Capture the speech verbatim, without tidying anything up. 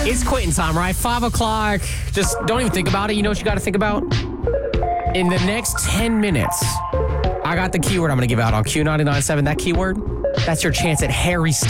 It's quitting time, right? Five o'clock. Just don't even think about it. You know what you got to think about? In the next ten minutes, I got the keyword I'm going to give out on Q ninety-nine point seven. That keyword, that's your chance at Harry Styles.